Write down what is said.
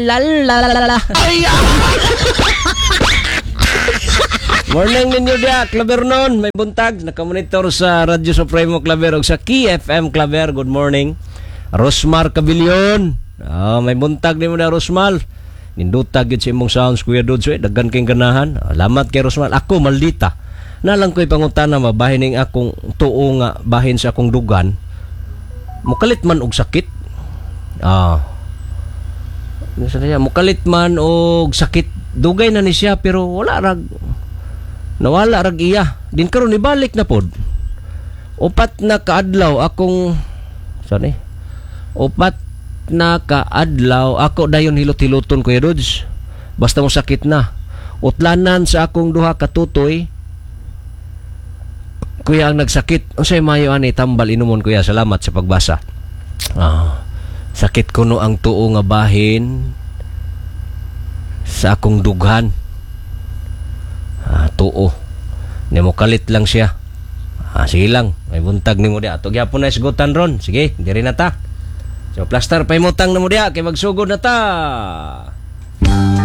La. Morning ninyo dia, Claver noon. May buntag, nakamonitor sa Radyo Supremo Claver o sa Key FM Claver. Good morning. Rosmar Cavillon. May buntag din mo na Rosmar. Nindutag yun sa imong sounds, Kuya Dodso. Daggan kayong ganahan. Alamat kay Rosmar. Ako, maldita. Nalang ko'y pangutana, mabahin ng akong tuo nga, bahin sa akong dugan. Mukalit man og sakit. Mukalit man og sakit. Dugay na ni siya, pero nawala rag iya. Din karon ibalik na pod. Upat na kaadlaw ako dayon hilot-hiloton, Kuya Dods. Basta mo sakit na. Utlanan sa akong duha ka tutoy. Kuya ang nagsakit. Unsay mayo ani tambal inumon, Kuya. Salamat sa pagbasa. Sakit kuno ang tuo nga bahin sa akong dughan. Tuo. Nimo kalit lang siya. Sige lang. May buntag nimo dia. Ato gyapon na isgutan ron. Sige, diri na ta. So plaster paimutang na mo dia kay magsugod na ta.